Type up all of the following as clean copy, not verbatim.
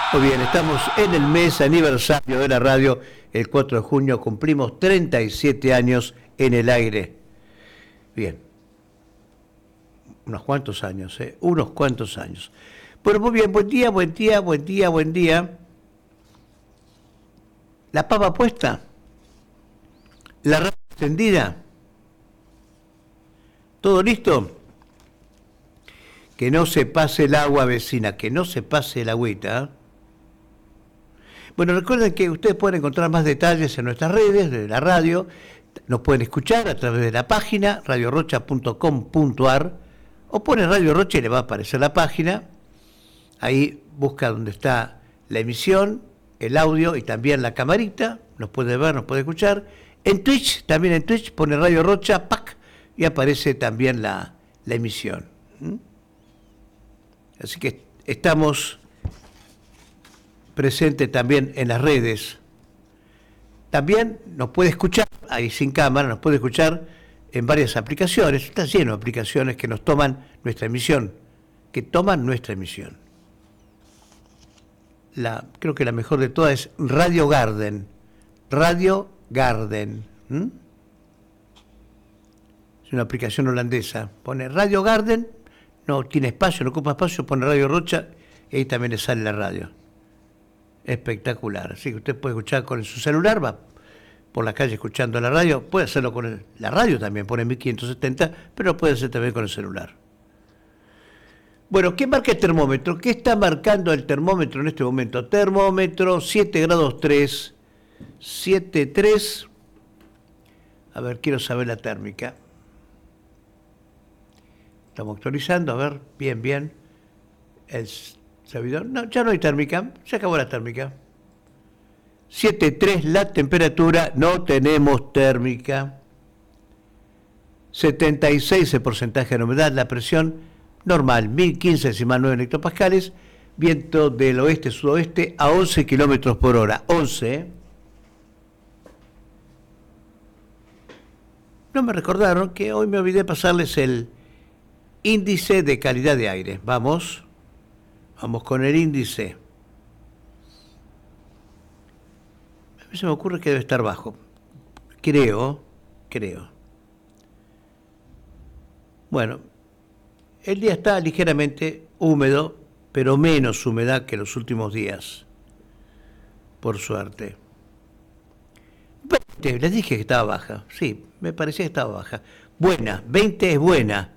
Muy bien, estamos en el mes aniversario de la radio. El 4 de junio cumplimos 37 años en el aire. Bien, unos cuantos años, ¿eh? Unos cuantos años. Bueno, muy bien, buen día, buen día, buen día, buen día. La papa puesta, la radio extendida, ¿todo listo? Que no se pase el agua, vecina, que no se pase el agüita, ¿eh? Bueno, recuerden que ustedes pueden encontrar más detalles en nuestras redes de la radio. Nos pueden escuchar a través de la página radiorocha.com.ar o pone Radio Rocha y le va a aparecer la página. Ahí busca donde está la emisión, el audio y también la camarita. Nos puede ver, nos puede escuchar. En Twitch, también en Twitch, pone Radio Rocha, ¡pac! Y aparece también la emisión. Así que estamos presente también en las redes. También nos puede escuchar, ahí sin cámara, nos puede escuchar en varias aplicaciones. Está lleno de aplicaciones que nos toman nuestra emisión, Creo que la mejor de todas es Radio Garden. Radio Garden. Es una aplicación holandesa. Pone Radio Garden, no tiene espacio, no ocupa espacio, pone Radio Rocha y ahí también le sale la radio. Espectacular. Así que usted puede escuchar con su celular, va por la calle escuchando la radio, puede hacerlo con la radio también, pone 1570, pero puede hacer también con el celular. Bueno, ¿qué marca el termómetro? ¿Qué está marcando el termómetro en este momento? Termómetro 7 grados 3, 7,3. A ver, quiero saber la térmica. Estamos actualizando, a ver, bien. El servidor, no, ya no hay térmica, se acabó la térmica. 7,3 la temperatura, no tenemos térmica. 76 el porcentaje de humedad, la presión normal, 1015,9 hectopascales, viento del oeste-sudoeste a 11 kilómetros por hora. 11. No me recordaron que hoy me olvidé pasarles el índice de calidad de aire. Vamos con el índice. A mí se me ocurre que debe estar bajo. Creo. Bueno, el día está ligeramente húmedo, pero menos humedad que los últimos días. Por suerte. 20, les dije que estaba baja. Sí, me parecía que estaba baja. Buena, 20 es buena.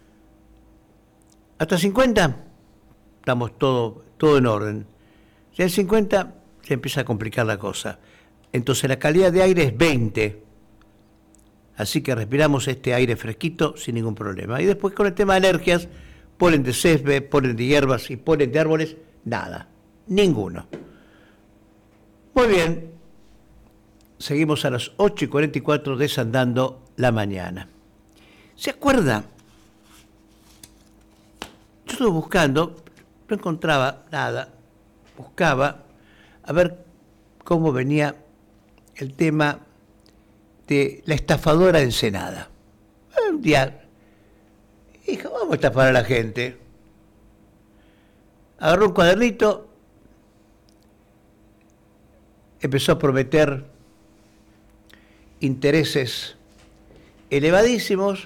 Hasta 50, estamos todo en orden. Ya en 50 se empieza a complicar la cosa. Entonces la calidad de aire es 20. Así que respiramos este aire fresquito sin ningún problema. Y después con el tema de alergias, polen de césped, polen de hierbas y polen de árboles, nada. Ninguno. Muy bien. Seguimos a las 8:44 desandando la mañana. ¿Se acuerda? Yo estuve buscando, no encontraba nada. Buscaba a ver cómo venía el tema de la estafadora de Ensenada. Un día dijo, vamos a estafar a la gente. Agarró un cuadernito, empezó a prometer intereses elevadísimos.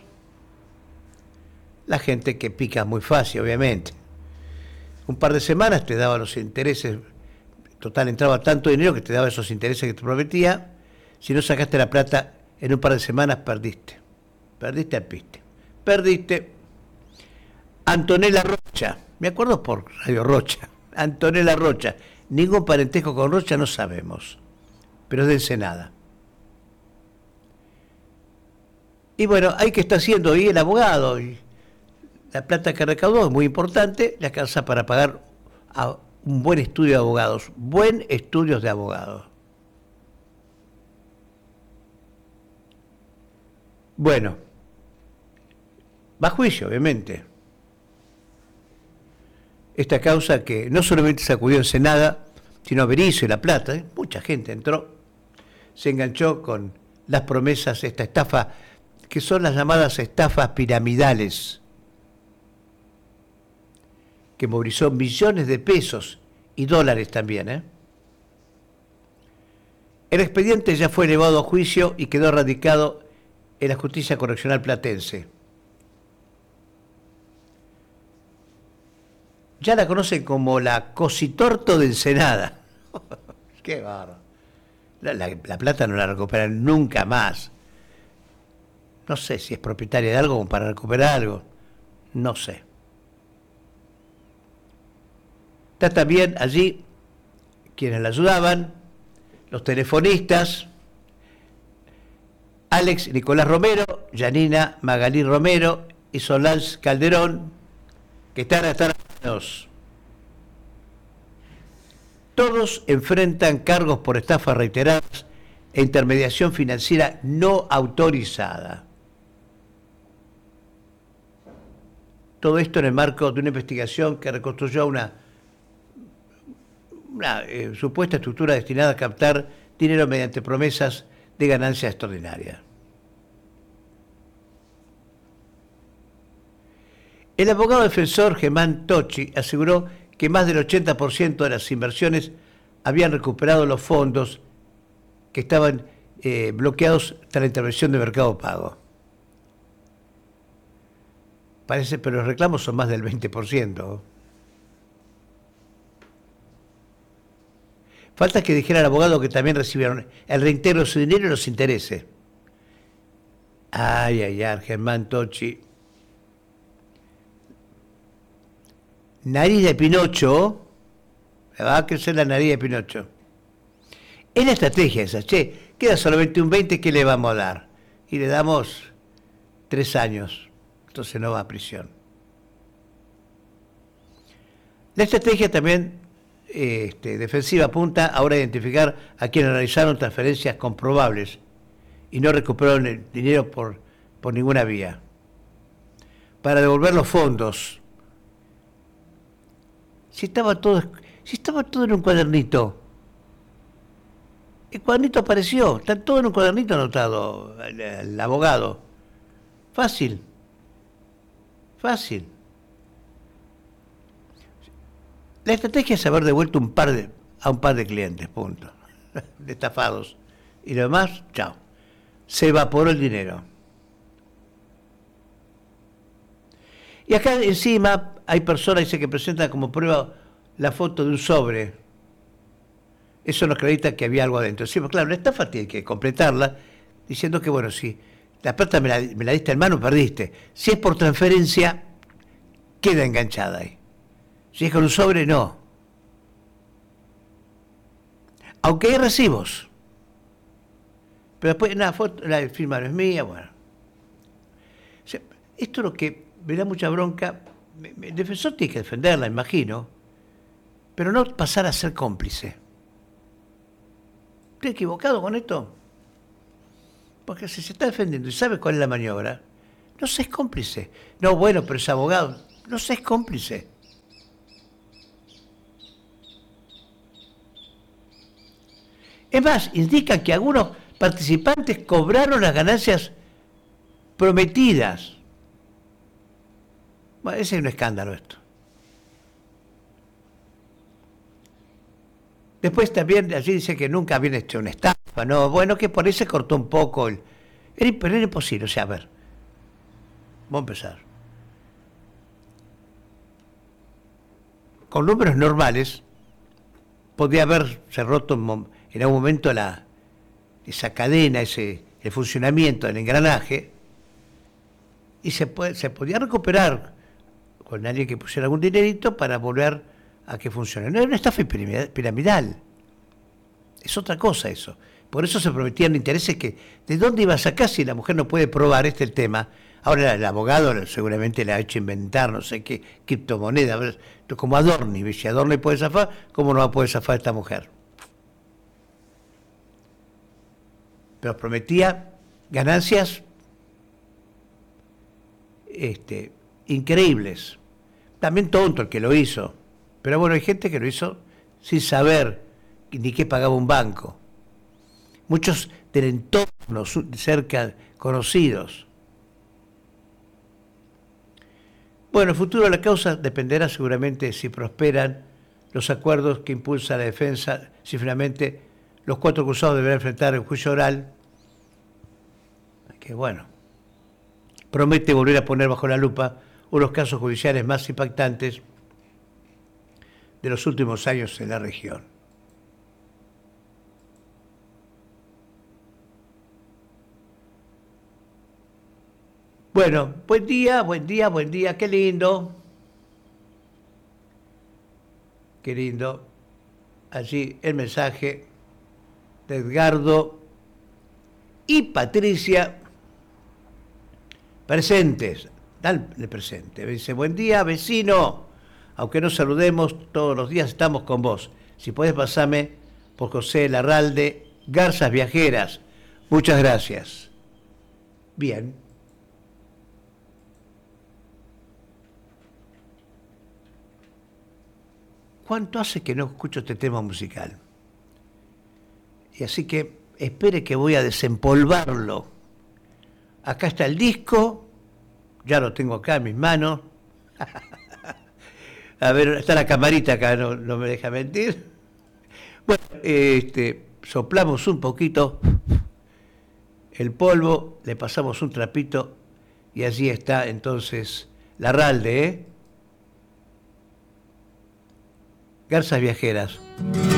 La gente que pica muy fácil, obviamente. Un par de semanas te daba los intereses, total entraba tanto dinero que te daba esos intereses que te prometía. Si no sacaste la plata en un par de semanas, perdiste. Perdiste al piste. Perdiste. Antonella Rocha, me acuerdo por Radio Rocha. Antonella Rocha. Ningún parentesco con Rocha no sabemos, pero es de Ensenada. Y bueno, ahí que está haciendo ahí el abogado. Y la plata que recaudó es muy importante, le alcanza para pagar a un buen estudio de abogados. Buen estudio de abogados. Bueno, va a juicio, obviamente. Esta causa que no solamente sacudió Ensenada, sino a Berisso y La Plata. Mucha gente entró, se enganchó con las promesas, esta estafa, que son las llamadas estafas piramidales, que movilizó millones de pesos y dólares también, ¿eh? El expediente ya fue elevado a juicio y quedó radicado en la Justicia Correccional Platense. Ya la conocen como la Cositorto de Ensenada. Qué bárbaro. La plata no la recuperan nunca más. No sé si es propietaria de algo como para recuperar algo. No sé. Está también allí quienes la ayudaban, los telefonistas, Alex Nicolás Romero, Yanina Magalí Romero y Solange Calderón, que están hasta los... Todos enfrentan cargos por estafas reiteradas e intermediación financiera no autorizada. Todo esto en el marco de una investigación que reconstruyó una supuesta estructura destinada a captar dinero mediante promesas de ganancia extraordinaria. El abogado defensor Germán Tocci aseguró que más del 80% de las inversiones habían recuperado los fondos que estaban bloqueados tras la intervención de Mercado Pago. Parece, pero los reclamos son más del 20%. Falta que dijera el abogado que también recibieron el reintegro de su dinero y los intereses. Ay, ay, ay, Germán Tocci. Nariz de Pinocho. Le va a crecer la nariz de Pinocho. Es la estrategia esa, che. Queda solamente un 20, ¿qué le vamos a dar? Y le damos 3 años. Entonces no va a prisión. La estrategia también defensiva apunta ahora a identificar a quienes realizaron transferencias comprobables y no recuperaron el dinero por ninguna vía. Para devolver los fondos. Si estaba todo en un cuadernito. El cuadernito apareció. Está todo en un cuadernito anotado. El abogado. Fácil. Fácil. La estrategia es haber devuelto a un par de clientes, punto. De estafados. Y lo demás, chao. Se evaporó el dinero. Y acá encima hay personas dice, que presentan como prueba la foto de un sobre. Eso nos acredita que había algo adentro. Sí, pero claro, la estafa tiene que completarla diciendo que, bueno, si la plata me la diste en mano, perdiste. Si es por transferencia, queda enganchada ahí. Si es con un sobre, no. Aunque hay recibos. Pero después, la foto, la firma no es mía, bueno. O sea, esto es lo que me da mucha bronca. El defensor tiene que defenderla, imagino, pero no pasar a ser cómplice. ¿Estoy equivocado con esto? Porque si se está defendiendo y sabe cuál es la maniobra, no seas cómplice. No, bueno, pero es abogado. No seas cómplice. Es más, indican que algunos participantes cobraron las ganancias prometidas. Bueno, ese es un escándalo esto. Después también allí dice que nunca habían hecho una estafa, ¿no? Bueno, que por ahí se cortó un poco pero era imposible, o sea, a ver. Vamos a empezar. Con números normales, podía haberse roto en algún momento esa cadena, el funcionamiento del engranaje, y se podía recuperar con alguien que pusiera algún dinerito para volver a que funcione. No era una estafa piramidal. Es otra cosa eso. Por eso se prometían intereses que, ¿de dónde iba a sacar si la mujer no puede probar? Este es el tema. Ahora el abogado seguramente le ha hecho inventar no sé qué criptomoneda, como Adorni. Si Adorni puede zafar, ¿cómo no va a poder zafar esta mujer? Pero prometía ganancias increíbles. También tonto el que lo hizo. Pero bueno, hay gente que lo hizo sin saber ni qué pagaba un banco. Muchos del entorno cerca conocidos. Bueno, el futuro de la causa dependerá seguramente si prosperan los acuerdos que impulsa la defensa si finalmente los 4 acusados deberán enfrentar el juicio oral, que bueno, promete volver a poner bajo la lupa uno de los casos judiciales más impactantes de los últimos años en la región. Bueno, buen día, qué lindo. Qué lindo. Allí el mensaje de Edgardo y Patricia, presentes, dale presente. Me dice, buen día, vecino. Aunque no saludemos, todos los días estamos con vos. Si podés pasarme por José Larralde, Garzas Viajeras. Muchas gracias. Bien. ¿Cuánto hace que no escucho este tema musical? Y así que espere que voy a desempolvarlo. Acá está el disco, ya lo tengo acá en mis manos. A ver, está la camarita acá, no me deja mentir. Bueno, soplamos un poquito el polvo, le pasamos un trapito y allí está entonces Larralde, Garzas Viajeras.